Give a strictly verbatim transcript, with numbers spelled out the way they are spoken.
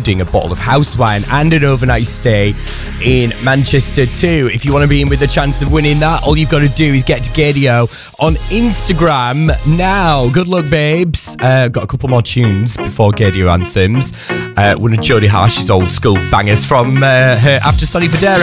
including a bottle of house wine and an overnight stay in Manchester too. If you want to be in with a chance of winning that, all you've got to do is get to Gaydio on Instagram now. Good luck, babes. Uh, got a couple more tunes before Gaydio anthems. Uh, one of Jodie Harsh's old school bangers from uh, her After Study for Dare